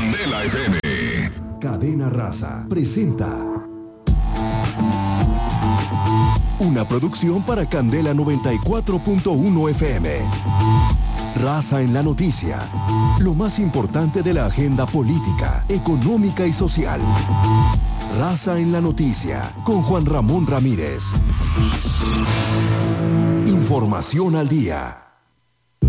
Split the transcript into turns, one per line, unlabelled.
Candela FM.
Cadena Raza presenta una producción para Candela 94.1 FM. Raza en la noticia. Lo más importante de la agenda política, económica y social. Raza en la noticia con Juan Ramón Ramírez. Información al día.